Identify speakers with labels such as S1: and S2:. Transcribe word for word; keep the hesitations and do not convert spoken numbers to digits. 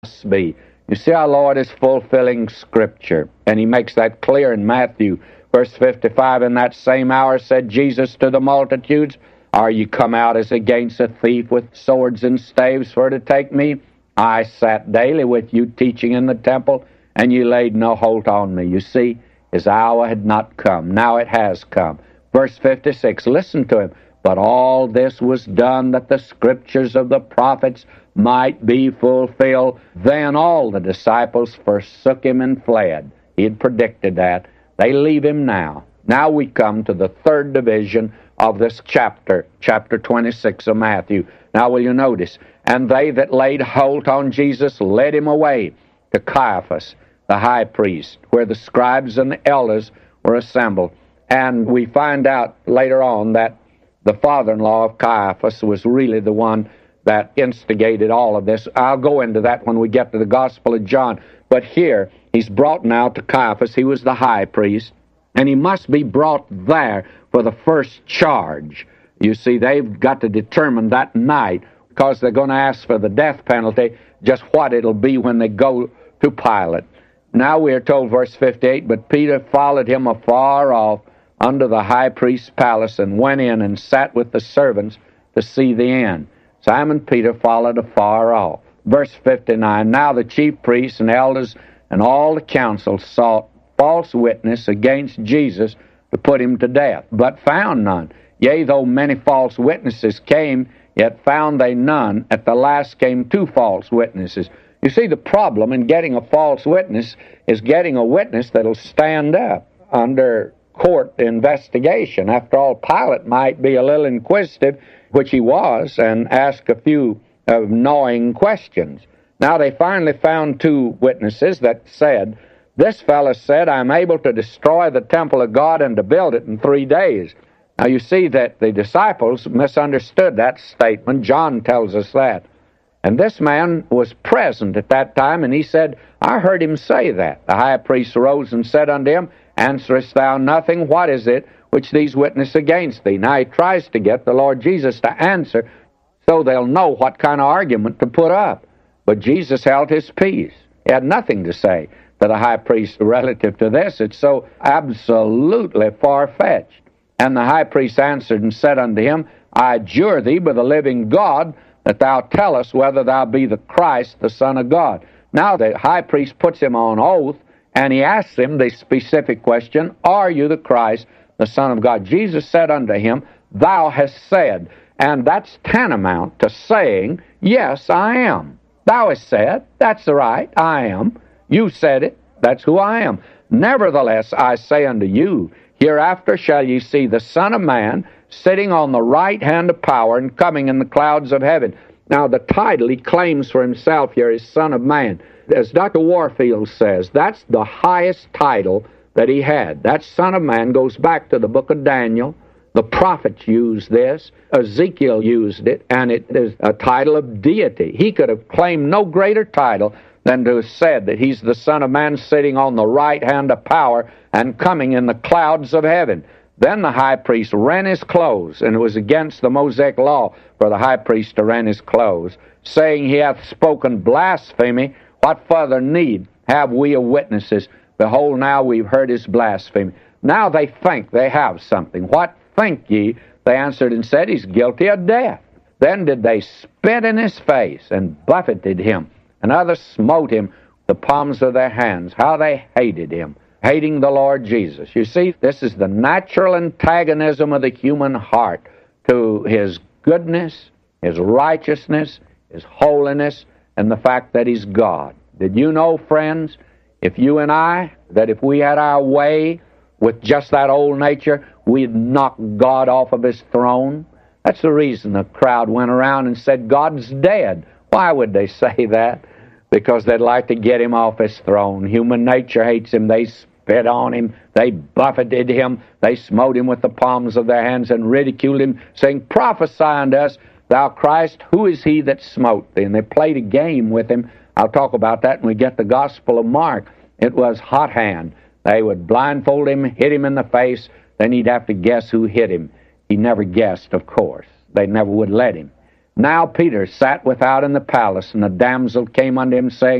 S1: must be. You see, our Lord is fulfilling Scripture, and He makes that clear in Matthew, verse fifty-five. In that same hour said Jesus to the multitudes, Are ye come out as against a thief with swords and staves for to take me? I sat daily with you teaching in the temple, and ye laid no hold on me. You see, His hour had not come. Now it has come. Verse fifty-six, listen to Him. But all this was done that the Scriptures of the prophets might be fulfilled. Then all the disciples forsook Him and fled. He had predicted that. They leave Him now. Now we come to the third division of this chapter, chapter twenty-six of Matthew. Now will you notice? And they that laid hold on Jesus led Him away to Caiaphas, the high priest, where the scribes and the elders were assembled. And we find out later on that the father-in-law of Caiaphas was really the one that instigated all of this. I'll go into that when we get to the Gospel of John. But here, he's brought now to Caiaphas. He was the high priest, and he must be brought there for the first charge. You see, they've got to determine that night, because they're going to ask for the death penalty, just what it'll be when they go to Pilate. Now we are told, verse fifty-eight, But Peter followed him afar off under the high priest's palace, and went in and sat with the servants to see the end. Simon Peter followed afar off. Verse fifty-nine, Now the chief priests and elders and all the council sought false witness against Jesus to put Him to death, but found none. Yea, though many false witnesses came, yet found they none. At the last came two false witnesses. You see, the problem in getting a false witness is getting a witness that'll stand up under court investigation. After all, Pilate might be a little inquisitive, which he was, and ask a few uh, gnawing questions. Now they finally found two witnesses that said, This fellow said, I'm able to destroy the temple of God and to build it in three days. Now you see that the disciples misunderstood that statement. John tells us that. And this man was present at that time, and he said, I heard him say that. The high priest arose and said unto him, Answerest thou nothing? What is it which these witness against thee? Now he tries to get the Lord Jesus to answer so they'll know what kind of argument to put up. But Jesus held His peace. He had nothing to say to the high priest relative to this. It's so absolutely far-fetched. And the high priest answered and said unto him, I adjure thee by the living God that thou tell us whether thou be the Christ, the Son of God. Now the high priest puts him on oath, and he asks him the specific question, Are you the Christ, the Son of God? Jesus said unto him, Thou hast said. And that's tantamount to saying, Yes, I am. Thou hast said, that's right, I am. You said it, that's who I am. Nevertheless, I say unto you, Hereafter shall ye see the Son of Man sitting on the right hand of power and coming in the clouds of heaven. Now, the title he claims for himself here is Son of Man. As Doctor Warfield says, that's the highest title that he had. That Son of Man goes back to the book of Daniel. The prophets used this. Ezekiel used it, and it is a title of deity. He could have claimed no greater title than to have said that he's the Son of Man sitting on the right hand of power and coming in the clouds of heaven. Then the high priest rent his clothes, and it was against the Mosaic law for the high priest to rent his clothes, saying, He hath spoken blasphemy. What further need have we of witnesses? Behold, now we've heard his blasphemy. Now they think they have something. What think ye? They answered and said, He's guilty of death. Then did they spit in his face and buffeted him, and others smote him with the palms of their hands. How they hated him, hating the Lord Jesus. You see, this is the natural antagonism of the human heart to His goodness, His righteousness, His holiness, and the fact that He's God. Did you know, friends, if you and I, that if we had our way with just that old nature, we'd knock God off of His throne? That's the reason the crowd went around and said, God's dead. Why would they say that? Because they'd like to get Him off His throne. Human nature hates Him. They spit on Him. They buffeted Him. They smote Him with the palms of their hands and ridiculed Him, saying, Prophesy unto us, Thou Christ, who is He that smote thee? And they played a game with Him. I'll talk about that when we get the Gospel of Mark. It was hot hand. They would blindfold Him, hit Him in the face, then He'd have to guess who hit Him. He never guessed, of course. They never would let Him. Now Peter sat without in the palace, and a damsel came unto him, saying,